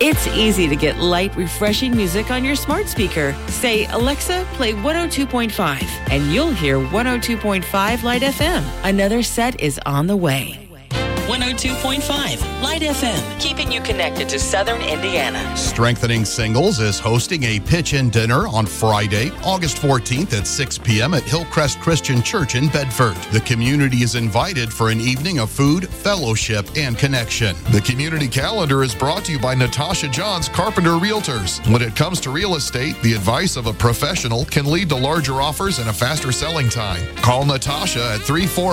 It's easy to get light, refreshing music on your smart speaker. Say, Alexa, play 102.5, and you'll hear 102.5 Light FM. Another set is on the way. 102.5 Light FM, keeping you connected to Southern Indiana. Strengthening Singles is hosting a pitch-in dinner on Friday, August 14th at 6 p.m. at Hillcrest Christian Church in Bedford. The community is invited for an evening of food, fellowship, and connection. The community calendar is brought to you by Natasha Johns Carpenter Realtors. When it comes to real estate, the advice of a professional can lead to larger offers and a faster selling time. Call Natasha at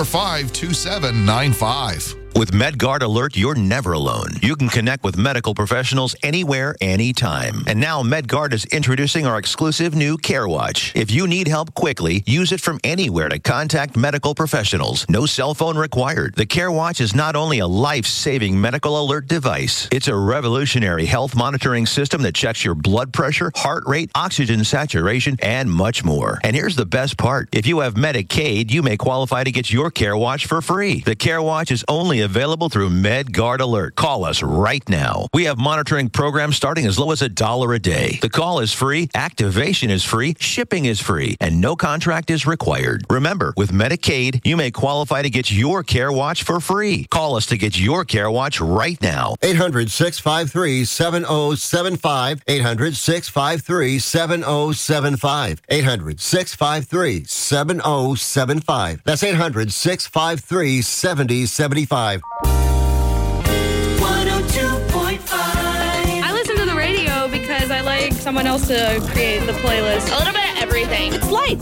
345-2795. With MedGuard Alert, you're never alone. You can connect with medical professionals anywhere, anytime. And now MedGuard is introducing our exclusive new CareWatch. If you need help quickly, use it from anywhere to contact medical professionals. No cell phone required. The CareWatch is not only a life-saving medical alert device, it's a revolutionary health monitoring system that checks your blood pressure, heart rate, oxygen saturation, and much more. And here's the best part. If you have Medicaid, you may qualify to get your CareWatch for free. The CareWatch is only available through MedGuard Alert. Call us right now. We have monitoring programs starting as low as $1 a day. The call is free, activation is free, shipping is free, and no contract is required. Remember, with Medicaid, you may qualify to get your CareWatch for free. Call us to get your CareWatch right now. 800-653-7075. 800-653-7075. 800-653-7075. That's 800-653-7075. 102.5. I listen to the radio because I like someone else to create the playlist. A little bit of everything. It's light.